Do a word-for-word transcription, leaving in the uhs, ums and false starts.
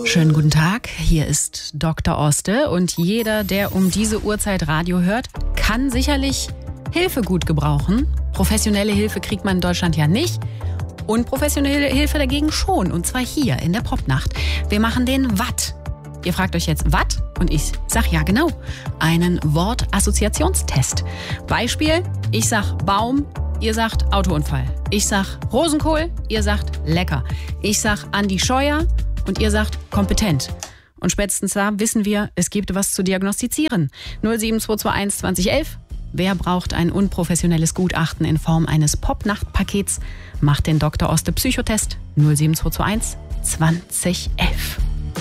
Schönen guten Tag, hier ist Doktor Oste und jeder, der um diese Uhrzeit Radio hört, kann sicherlich Hilfe gut gebrauchen. Professionelle Hilfe kriegt man in Deutschland ja nicht und professionelle Hilfe dagegen schon, und zwar hier in der Popnacht. Wir machen den Watt. Ihr fragt euch jetzt, Watt? Und ich sag ja genau, einen Wortassoziationstest. Beispiel, ich sag Baum, ihr sagt Autounfall. Ich sag Rosenkohl, ihr sagt lecker. Ich sag Andi Scheuer und ihr sagt kompetent. Und spätestens da wissen wir, es gibt was zu diagnostizieren. null sieben zwei zwei eins zwanzig elf. Wer braucht ein unprofessionelles Gutachten in Form eines Popnachtpakets? Macht den Doktor Oste Psychotest null sieben zwei zwei eins zwanzig elf.